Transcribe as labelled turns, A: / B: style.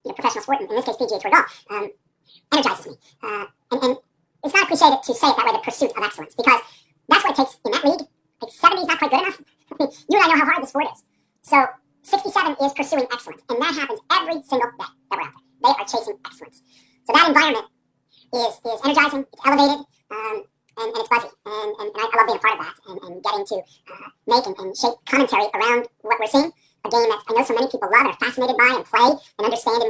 A: professional sport, in this case PGA Tour golf, energizes me. And it's not a cliche to say it that way, the pursuit of excellence, because that's what it takes in that league. Like 70 is not quite good enough. I mean, you and I know how hard the sport is. So 67 is pursuing excellence, and that happens every single day that we're out there. They are chasing excellence. So that environment is energizing, it's elevated, and it's buzzy. And I love being a part of that and getting to make and shape commentary around what we're seeing. A game that I know so many people love and are fascinated by and play and understand.